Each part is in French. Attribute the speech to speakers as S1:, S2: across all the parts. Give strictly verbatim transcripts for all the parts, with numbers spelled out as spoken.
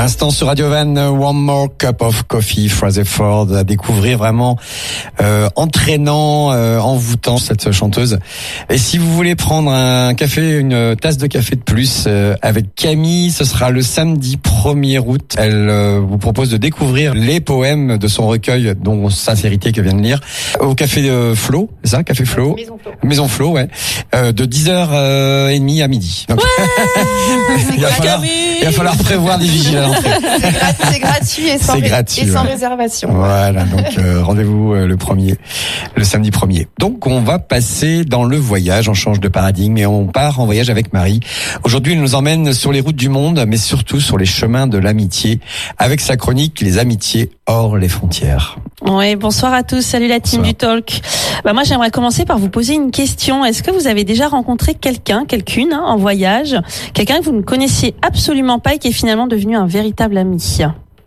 S1: l'instant sur Radio Van, One More Cup of Coffee, Fraser Ford, à découvrir vraiment euh, entraînant, euh, envoûtant cette chanteuse. Et si vous voulez prendre un café, une tasse de café de plus euh, avec Camille, ce sera le samedi premier août. Elle euh, vous propose de découvrir les poèmes de son recueil, dont Sincérité que vient de lire, au café de Flo, c'est ça, café Flo,
S2: Maison Flo,
S1: Maison Flo, ouais, euh, de dix heures trente à midi. Donc,
S2: ouais
S1: il, va falloir, il va falloir prévoir des vigiles à l'entrée.
S2: C'est gratuit et sans,
S1: c'est gratuit,
S2: et sans
S1: ouais.
S2: réservation.
S1: Voilà, donc euh, rendez-vous euh, le premier, le samedi premier. Donc on va passer dans le voyage, on change de paradigme et on part en voyage avec Marie. Aujourd'hui, elle nous emmène sur les routes du monde, mais surtout sur les chemins de l'amitié, avec sa chronique Les amitiés hors les frontières.
S3: Oui, bonsoir à tous, salut la team
S1: bonsoir.
S3: du Talk. Bah moi j'aimerais commencer par vous poser une question. Est-ce que vous avez déjà rencontré quelqu'un, quelqu'une hein, en voyage, quelqu'un que vous ne connaissiez absolument pas et qui est finalement devenu un véritable ami?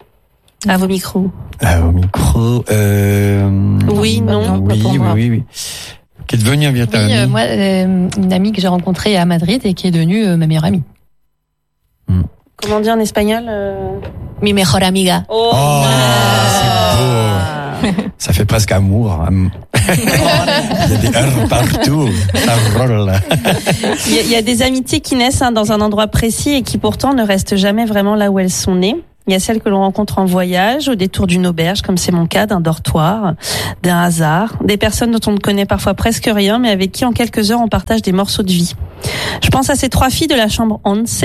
S3: À vos micros.
S1: Ah, au micro. Euh...
S3: Oui, non.
S1: non oui, oui, oui, oui. Qui est devenu un véritable
S2: Oui,
S1: ami.
S2: euh, moi, euh, une amie que j'ai rencontrée à Madrid et qui est devenue euh, ma meilleure amie.
S1: Hmm.
S3: Comment dire en espagnol euh...
S2: Mi mejor amiga.
S3: Oh,
S1: Oh, c'est beau. Ça fait presque amour. Il y a des heures partout. Ça roule.
S3: Il y, a, il y a des amitiés qui naissent hein, dans un endroit précis et qui pourtant ne restent jamais vraiment là où elles sont nées. Il y a celles que l'on rencontre en voyage, au détour d'une auberge, comme c'est mon cas, d'un dortoir, d'un hasard. Des personnes dont on ne connaît parfois presque rien, mais avec qui en quelques heures on partage des morceaux de vie. Je pense à ces trois filles de la chambre Once,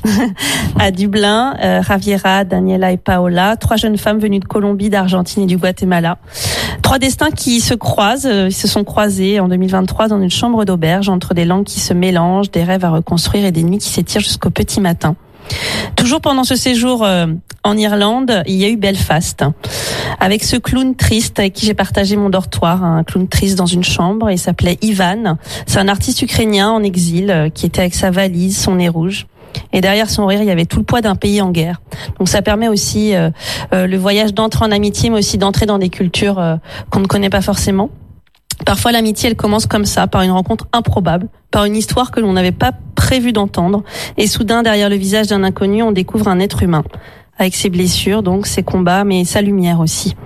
S3: à Dublin, euh, Javiera, Daniela et Paola, trois jeunes femmes venues de Colombie, d'Argentine et du Guatemala. Trois destins qui se croisent, euh, ils se sont croisés en deux mille vingt-trois dans une chambre d'auberge, entre des langues qui se mélangent, des rêves à reconstruire et des nuits qui s'étirent jusqu'au petit matin. Toujours pendant ce séjour euh, en Irlande, il y a eu Belfast, avec ce clown triste avec qui j'ai partagé mon dortoir, un clown triste dans une chambre. Il s'appelait Ivan. C'est un artiste ukrainien en exil euh, qui était avec sa valise, son nez rouge. Et derrière son rire, il y avait tout le poids d'un pays en guerre. Donc ça permet aussi euh, euh, le voyage d'entrer en amitié, mais aussi d'entrer dans des cultures euh, qu'on ne connaît pas forcément. Parfois, l'amitié, elle commence comme ça, par une rencontre improbable, par une histoire que l'on n'avait pas prévu d'entendre. Et soudain, derrière le visage d'un inconnu, on découvre un être humain, avec ses blessures, donc ses combats, mais sa lumière aussi.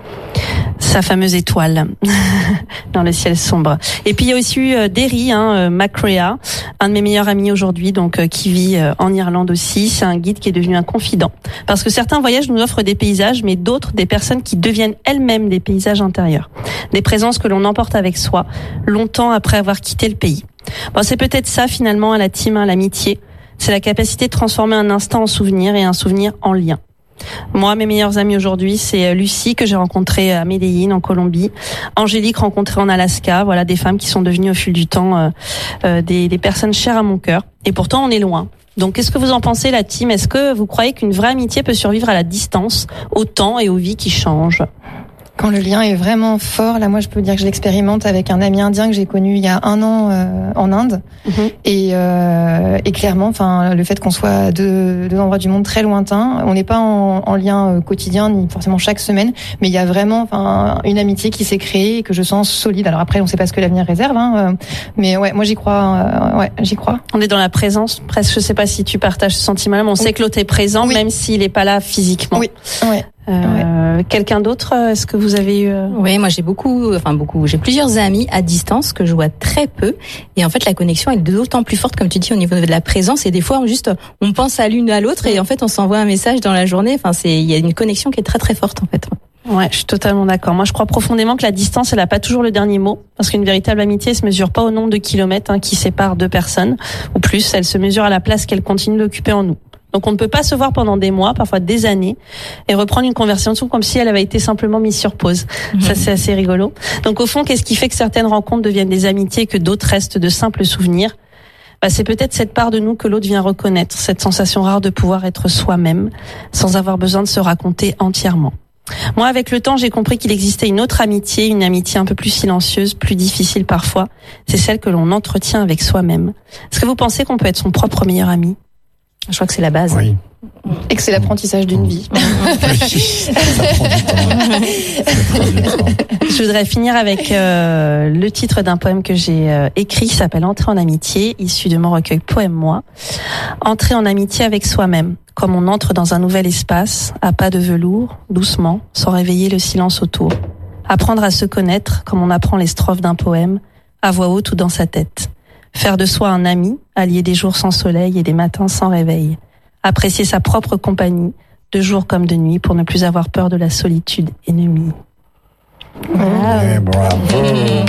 S3: Sa fameuse étoile dans le ciel sombre. Et puis il y a aussi eu euh, Derry, hein, euh, Macrea, un de mes meilleurs amis aujourd'hui, donc euh, qui vit euh, en Irlande aussi. C'est un guide qui est devenu un confident. Parce que certains voyages nous offrent des paysages, mais d'autres des personnes qui deviennent elles-mêmes des paysages intérieurs. Des présences que l'on emporte avec soi, longtemps après avoir quitté le pays. Bon, c'est peut-être ça finalement à la team, hein, l'amitié. C'est la capacité de transformer un instant en souvenir et un souvenir en lien. Moi, mes meilleurs amis aujourd'hui, c'est Lucie que j'ai rencontrée à Medellín en Colombie, Angélique rencontrée en Alaska. Voilà, des femmes qui sont devenues au fil du temps euh, euh, des, des personnes chères à mon cœur. Et pourtant, on est loin. Donc, qu'est-ce que vous en pensez, la team? Est-ce que vous croyez qu'une vraie amitié peut survivre à la distance, au temps et aux vies qui changent?
S2: Quand le lien est vraiment fort, là, moi, je peux dire que je l'expérimente avec un ami indien que j'ai connu il y a un an euh, en Inde. Mm-hmm. Et, euh, et clairement, enfin, le fait qu'on soit à deux, deux endroits du monde très lointains, on n'est pas en, en lien quotidien ni forcément chaque semaine, mais il y a vraiment, enfin, une amitié qui s'est créée et que je sens solide. Alors après, on ne sait pas ce que l'avenir réserve, hein, mais ouais, moi j'y crois. Euh, ouais, j'y crois.
S3: On est dans la présence, presque. Je sais pas si tu partages ce sentiment-là, mais on oui. sait que l'autre est présent, oui. même s'il n'est pas là physiquement.
S2: Oui. Ouais.
S3: Euh, ouais. Quelqu'un d'autre, est-ce que vous avez eu euh...
S4: Oui, moi j'ai beaucoup, enfin beaucoup, j'ai plusieurs amis à distance que je vois très peu, et en fait la connexion est d'autant plus forte, comme tu dis, au niveau de la présence, et des fois on juste on pense à l'une à l'autre et en fait on s'envoie un message dans la journée. Enfin, c'est il y a une connexion qui est très très forte en fait.
S3: Ouais, je suis totalement d'accord. Moi, je crois profondément que la distance, elle n'a pas toujours le dernier mot, parce qu'une véritable amitié, elle se mesure pas au nombre de kilomètres hein, qui séparent deux personnes ou plus. Elle se mesure à la place qu'elle continue d'occuper en nous. Donc on ne peut pas se voir pendant des mois, parfois des années, et reprendre une conversation comme si elle avait été simplement mise sur pause. Mmh. Ça, c'est assez rigolo. Donc au fond, qu'est-ce qui fait que certaines rencontres deviennent des amitiés et que d'autres restent de simples souvenirs? Bah, c'est peut-être cette part de nous que l'autre vient reconnaître, cette sensation rare de pouvoir être soi-même, sans avoir besoin de se raconter entièrement. Moi, avec le temps, j'ai compris qu'il existait une autre amitié, une amitié un peu plus silencieuse, plus difficile parfois. C'est celle que l'on entretient avec soi-même. Est-ce que vous pensez qu'on peut être son propre meilleur ami?
S4: Je crois que c'est la base.
S1: Oui.
S2: Et que c'est l'apprentissage d'une vie.
S1: Ça prend du temps. Ça prend du temps.
S3: Je voudrais finir avec euh, le titre d'un poème que j'ai euh, écrit qui s'appelle Entrer en amitié, issu de mon recueil Poème Moi. Entrer en amitié avec soi-même, comme on entre dans un nouvel espace, à pas de velours, doucement, sans réveiller le silence autour. Apprendre à se connaître comme on apprend les strophes d'un poème, à voix haute ou dans sa tête. Faire de soi un ami, allier des jours sans soleil et des matins sans réveil. Apprécier sa propre compagnie, de jour comme de nuit, pour ne plus avoir peur de la solitude ennemie.
S1: Wow. Ouais, bravo.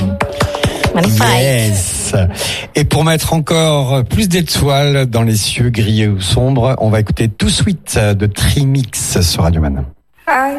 S1: Yes. Et pour mettre encore plus d'étoiles dans les cieux grillés ou sombres, on va écouter Too Sweet de Trimix sur Radio Man.